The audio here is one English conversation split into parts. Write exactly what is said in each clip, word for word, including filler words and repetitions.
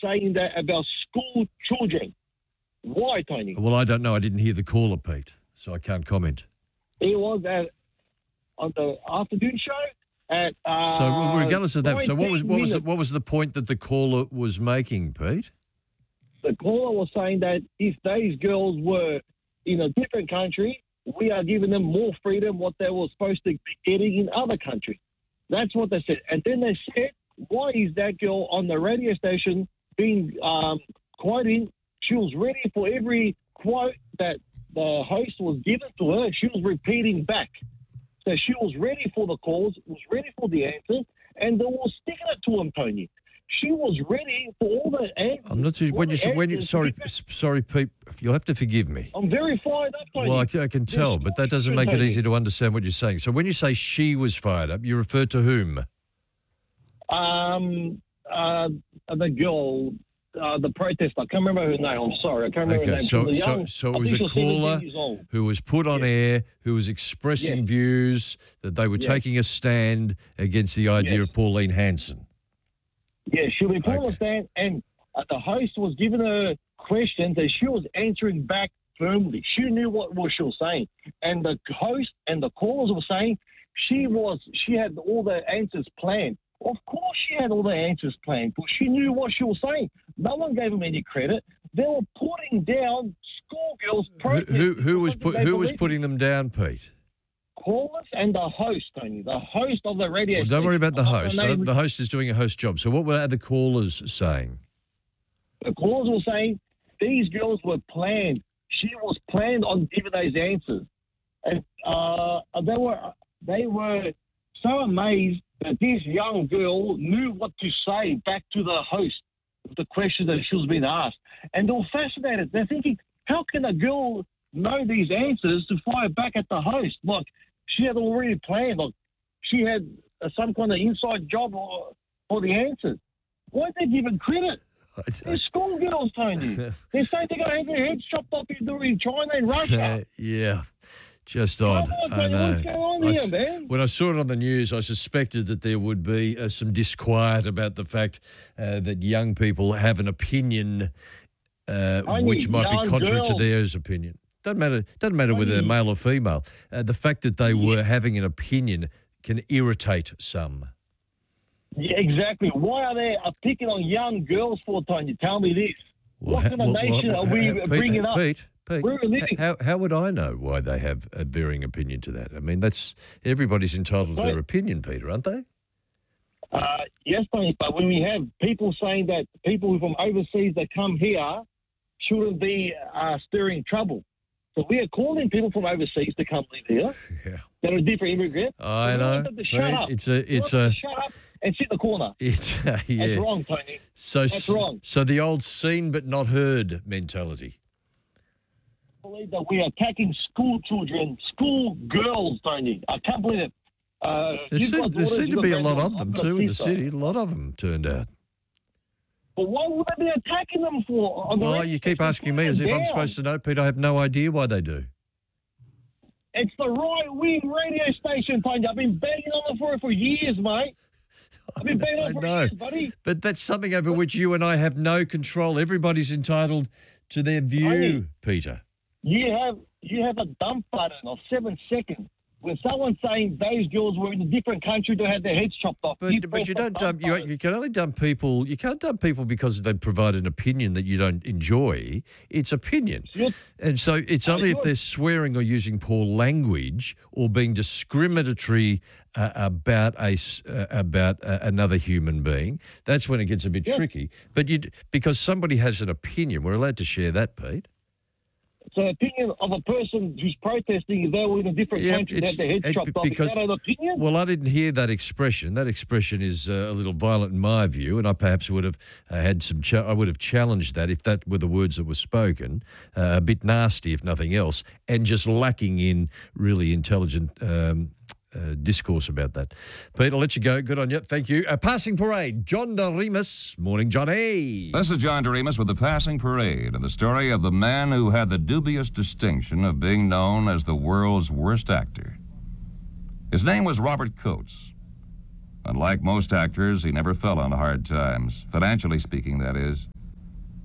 saying that about school children. Why, Tony? Well, I don't know. I didn't hear the caller, Pete, so I can't comment. It was at on the afternoon show at. Uh, so, regardless of that, so what was what was the, minutes. what was the point that the caller was making, Pete? The caller was saying that if these girls were in a different country, we are giving them more freedom what they were supposed to be getting in other countries. That's what they said. And then they said, why is that girl on the radio station being um, quoting? She was ready for every quote that the host was given to her. She was repeating back. So she was ready for the calls, was ready for the answers, and they were sticking it to him, Tony. She was ready for all the answers. I'm not too. When you when you sorry sorry Pete, you'll have to forgive me. I'm very fired up, Tony. Well, I, I can tell, but that doesn't make it easy to understand what you're saying. So when you say she was fired up, you refer to whom? Um, uh, the girl, uh, the protester. I can't remember her name. I'm sorry, I can't remember Okay, her name. so She was so young. so I it was think a she seventeen caller years old. who was put on Yeah. air, who was expressing Yes. views that they were Yes. taking a stand against the idea Yes. of Pauline Hanson. Yeah, she was put on Okay. the stand, and uh, the host was giving her questions, and she was answering back firmly. She knew what, what she was saying, and the host and the callers were saying she was she had all the answers planned. Of course, she had all the answers planned, but she knew what she was saying. No one gave them any credit. They were putting down schoolgirls. Who, protesting who, who for was something put, they who was believed in. putting them down, Pete? Callers and the host, Tony, the host of the radio. Well, don't worry about the station. host. The The, name- the host is doing a host job. So what were the callers saying? The callers were saying these girls were planned. She was planned on giving those answers, and uh, they were they were so amazed that this young girl knew what to say back to the host with the question that she was being asked, and they were fascinated. They're thinking, how can a girl know these answers to fire back at the host? Like she had already planned. Like she had uh, some kind of inside job or, for the answers. Why are they giving credit? They're schoolgirls, Tony. They're saying they're going to have their heads chopped off in, in China and Russia. yeah, just odd. Come on, I Tony, know. what's going on I here, s- man? When I saw it on the news, I suspected that there would be uh, some disquiet about the fact uh, that young people have an opinion uh, Only which might be young contrary to girls. theirs opinion. Doesn't matter. Doesn't matter whether they're Only- male or female. Uh, the fact that they were having an opinion can irritate some. Yeah, exactly. Why are they uh, picking on young girls for, Tony? Tell me this. Well, what ha- kind of well, nation well, are we ha- Pete, bringing up? Pete, Pete, Where are we living? how, how would I know why they have a varying opinion to that? I mean, that's everybody's entitled to Right. their opinion, Peter, aren't they? Uh, yes, Tony, but when we have people saying that people from overseas that come here shouldn't be uh, stirring trouble. So we are calling people from overseas to come live here Yeah, that are different immigrants. I So we know. want them to shut Pete, up. it's a, We it's want them a, to shut up and sit in the corner. it's a, yeah. That's wrong, Tony. So, That's wrong. so the old seen but not heard mentality. I believe that we are attacking school children, school girls, Tony. I can't believe it. Uh, There you've seem, got there daughters, seem to you've be a got lot of granddaughters. them I've got too in the sister. city. A lot of them turned out. But why would they be attacking them for? On the Well, radio you keep station? asking Put me as them if I'm down. supposed to know, Pete. I have no idea why they do. It's the right-wing radio station, Tony. I've been banging on it for for years, mate. I've been banging on I it for know. years, buddy. But that's something over which you and I have no control. Everybody's entitled to their view, Only- Peter. You have you have a dump button of seven seconds. When someone's saying those girls were in a different country to have their heads chopped off, But, but press you the don't dump. You, button. you can only dump people. You can't dump people because they provide an opinion that you don't enjoy. It's opinion, You're- and so it's only if you're- they're swearing or using poor language or being discriminatory uh, about a s- uh, about uh, another human being. That's when it gets a bit Yeah. tricky. But you, because somebody has an opinion, we're allowed to share that, Pete. It's an opinion of a person who's protesting if they were in a different Yeah, country to it's- have their heads it- chopped off. because- Is that an opinion? Well, I didn't hear that expression. That expression is uh, a little violent in my view, and I perhaps would have uh, had some. Cha- I would have challenged that if that were the words that were spoken. Uh, a bit nasty, if nothing else, and just lacking in really intelligent um, uh, discourse about that. Pete, I'll let you go. Good on you. Thank you. A passing parade. John Doremus. Morning, Johnny. This is John Doremus with the Passing Parade and the story of the man who had the dubious distinction of being known as the world's worst actor. His name was Robert Coates. Unlike most actors, he never fell on hard times, financially speaking, that is.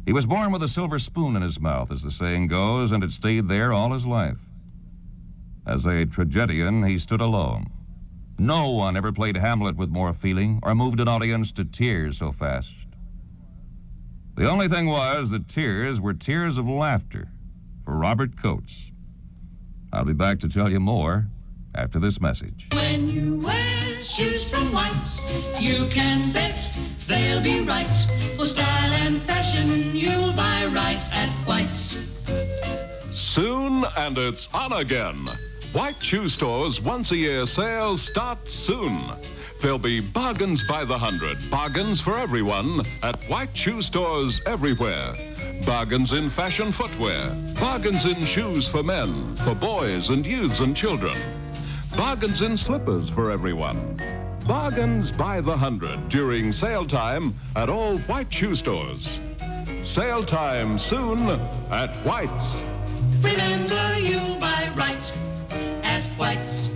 He was born with a silver spoon in his mouth, as the saying goes, and it stayed there all his life. As a tragedian, he stood alone. No one ever played Hamlet with more feeling or moved an audience to tears so fast. The only thing was that tears were tears of laughter for Robert Coates. I'll be back to tell you more after this message. When you wear shoes from White's, you can bet they'll be right. For style and fashion, you'll buy right at White's. Soon, and it's on again. White Shoe Store's once-a-year sales start soon. There'll be bargains by the hundred, bargains for everyone at White Shoe Stores everywhere. Bargains in fashion footwear, bargains in shoes for men, for boys and youths and children. Bargains in slippers for everyone. Bargains by the hundred during sale time at all White Shoe Stores. Sale time soon at White's. Remember, you'll buy right at White's.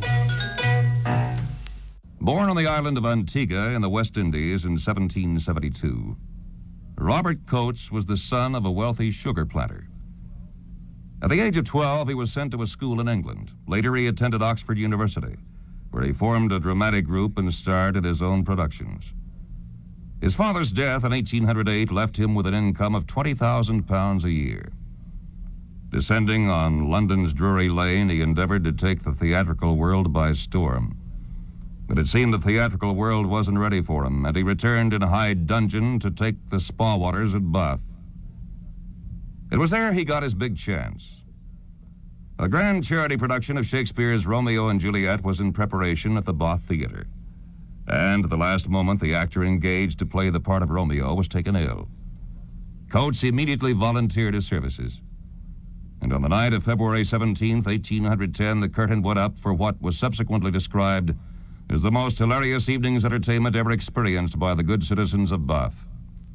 Born on the island of Antigua in the West Indies in seventeen seventy-two, Robert Coates was the son of a wealthy sugar planter. At the age of twelve, he was sent to a school in England. Later, he attended Oxford University, where he formed a dramatic group and starred in his own productions. His father's death in eighteen oh eight left him with an income of twenty thousand pounds a year. Descending on London's Drury Lane, he endeavored to take the theatrical world by storm. But it seemed the theatrical world wasn't ready for him, and he returned in a high dudgeon to take the spa waters at Bath. It was there he got his big chance. A grand charity production of Shakespeare's Romeo and Juliet was in preparation at the Bath Theatre. And at the last moment, the actor engaged to play the part of Romeo was taken ill. Coates immediately volunteered his services. And on the night of February seventeenth, eighteen ten, the curtain went up for what was subsequently described as the most hilarious evening's entertainment ever experienced by the good citizens of Bath.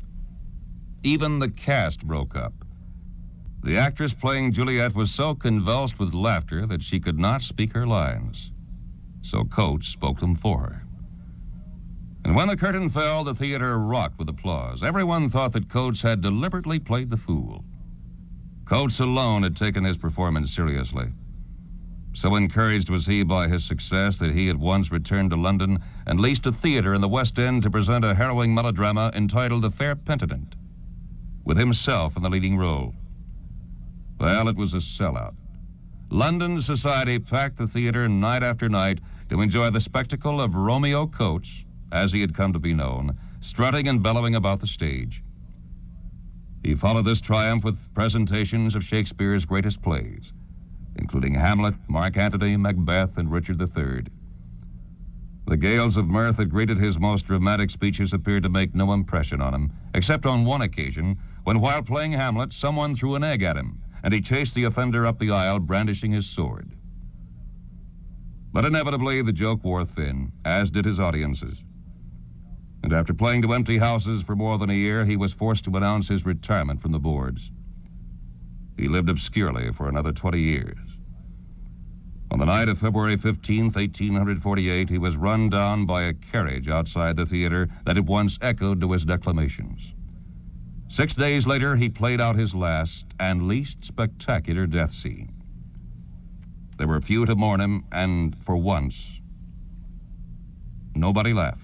Even the cast broke up. The actress playing Juliet was so convulsed with laughter that she could not speak her lines. So Coates spoke them for her. And when the curtain fell, the theater rocked with applause. Everyone thought that Coates had deliberately played the fool. Coates alone had taken his performance seriously. So encouraged was he by his success that he at once returned to London and leased a theater in the West End to present a harrowing melodrama entitled The Fair Penitent, with himself in the leading role. Well, it was a sellout. London society packed the theater night after night to enjoy the spectacle of Romeo Coates, as he had come to be known, strutting and bellowing about the stage. He followed this triumph with presentations of Shakespeare's greatest plays, including Hamlet, Mark Antony, Macbeth, and Richard the Third. The gales of mirth that greeted his most dramatic speeches appeared to make no impression on him, except on one occasion when, while playing Hamlet, someone threw an egg at him, and he chased the offender up the aisle brandishing his sword. But inevitably, the joke wore thin, as did his audiences. And after playing to empty houses for more than a year, he was forced to announce his retirement from the boards. He lived obscurely for another twenty years. On the night of February fifteenth, eighteen forty-eight, he was run down by a carriage outside the theater that had once echoed to his declamations. Six days later, he played out his last and least spectacular death scene. There were few to mourn him, and for once, nobody laughed.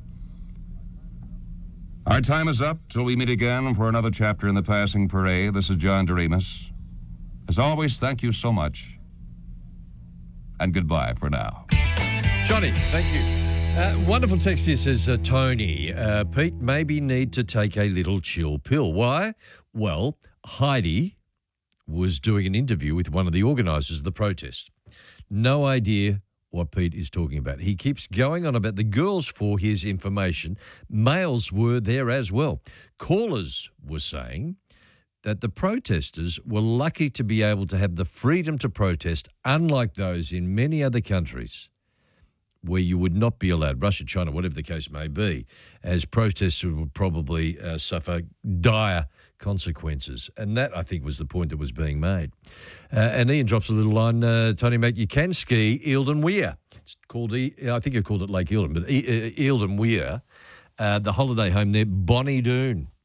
Our time is up till we meet again for another chapter in the Passing Parade. This is John Doremus. As always, thank you so much, and goodbye for now. Johnny, thank you. Uh, wonderful text here says, uh, Tony, uh, Pete maybe need to take a little chill pill. Why? Well, Heidi was doing an interview with one of the organisers of the protest. No idea what Pete is talking about. He keeps going on about the girls for his information. Males were there as well. Callers were saying that the protesters were lucky to be able to have the freedom to protest, unlike those in many other countries where you would not be allowed, Russia, China, whatever the case may be, as protesters would probably uh, suffer dire consequences. And that, I think, was the point that was being made. Uh, and Ian drops a little line, uh, Tony, mate, you can ski Eildon Weir. It's called, e- I think you called it Lake Eildon, but e- uh, Eildon Weir, uh, the holiday home there, Bonnie Doon.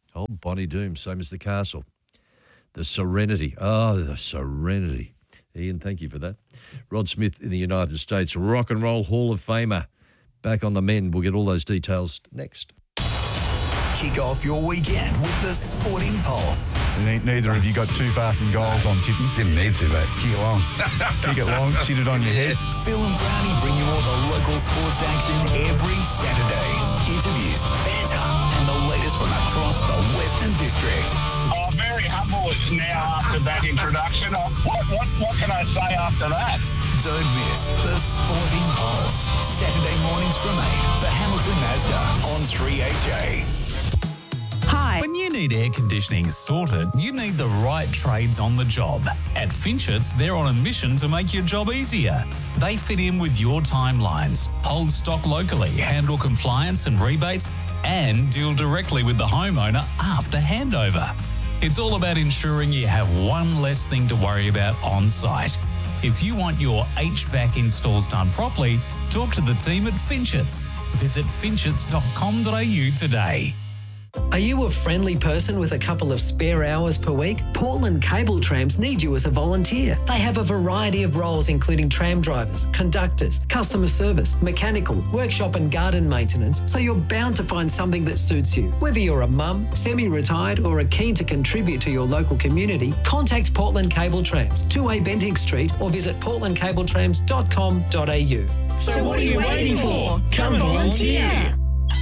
Oh, Bonnie Doom, same as the castle. The Serenity. Oh, the Serenity. Ian, thank you for that. Rod Smith in the United States, Rock and Roll Hall of Famer. Back on the men. We'll get all those details next. Kick off your weekend with the Sporting Pulse. Neither of you got too far from goals on tipping. Didn't need to, mate. Kick it long. Kick it long, sit it on your head. Phil and Brownie bring you all the local sports action every Saturday. Interviews, banter, and the latest from across the Western District. Oh, very humble now after that introduction. Oh, what, what, what can I say after that? Don't miss the Sporting Pulse. Saturday mornings from eight for Hamilton Mazda on three H A. Hi. When you need air conditioning sorted, you need the right trades on the job. At Finchets, they're on a mission to make your job easier. They fit in with your timelines, hold stock locally, handle compliance and rebates, and deal directly with the homeowner after handover. It's all about ensuring you have one less thing to worry about on site. If you want your H V A C installs done properly, talk to the team at Finchets. Visit finchets dot com dot a u today. Are you a friendly person with a couple of spare hours per week? Portland Cable Trams need you as a volunteer. They have a variety of roles including tram drivers, conductors, customer service, mechanical, workshop and garden maintenance, so you're bound to find something that suits you. Whether you're a mum, semi-retired or are keen to contribute to your local community, contact Portland Cable Trams, two A Bentinck Street, or visit portland cable trams dot com dot a u. So what are you waiting for? Come volunteer!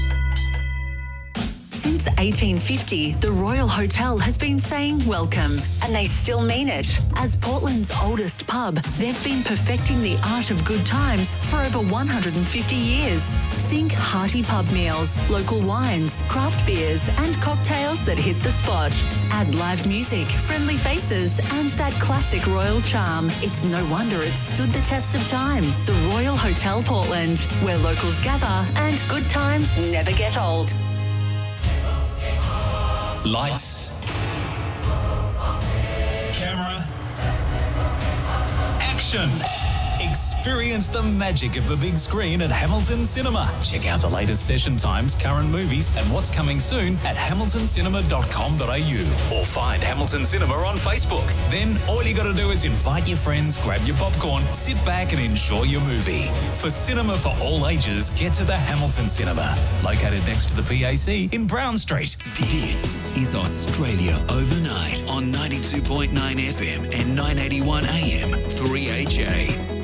Since eighteen fifty, the Royal Hotel has been saying welcome, and they still mean it. As Portland's oldest pub, they've been perfecting the art of good times for over one hundred fifty years. Think hearty pub meals, local wines, craft beers, and cocktails that hit the spot. Add live music, friendly faces, and that classic royal charm. It's no wonder it's stood the test of time. The Royal Hotel Portland, where locals gather and good times never get old. Lights, camera, action. Experience the magic of the big screen at Hamilton Cinema. Check out the latest session times, current movies, and what's coming soon at hamilton cinema dot com dot a u or find Hamilton Cinema on Facebook. Then all you got to do is invite your friends, grab your popcorn, sit back and enjoy your movie. For cinema for all ages, get to the Hamilton Cinema, located next to the P A C in Brown Street. This is Australia Overnight on ninety-two point nine F M and nine eighty-one A M three H A.